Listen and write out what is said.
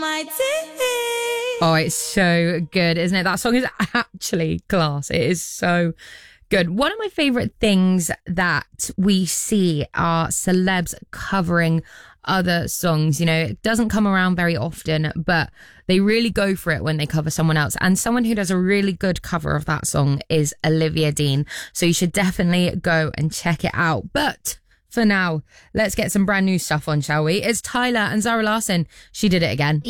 my team. Oh, it's so good, isn't it? That song is actually class. It is so good. One of my favorite things that we see are celebs covering other songs. You know, it doesn't come around very often, but they really go for it when they cover someone else. And someone who does a really good cover of that song is Olivia Dean. So you should definitely go and check it out. But for now, let's get some brand new stuff on, shall we? It's Tyler and Zara Larsson. She Did It Again.